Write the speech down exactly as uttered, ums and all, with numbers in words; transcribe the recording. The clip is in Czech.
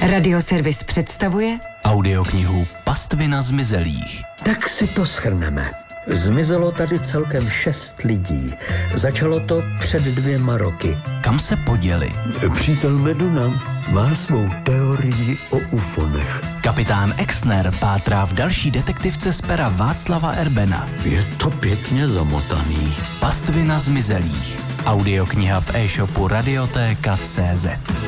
Radioservis představuje audioknihu Pastvina zmizelých. Tak si to shrneme. Zmizelo tady celkem šest lidí. Začalo to před dvěma roky. Kam se poděli? Přítel Meduna má svou teorii o ufonech. Kapitán Exner pátrá v další detektivce z pera Václava Erbena. Je to pěkně zamotaný. Pastvina zmizelých. Audiokniha v e-shopu radiotéka tečka cé zet.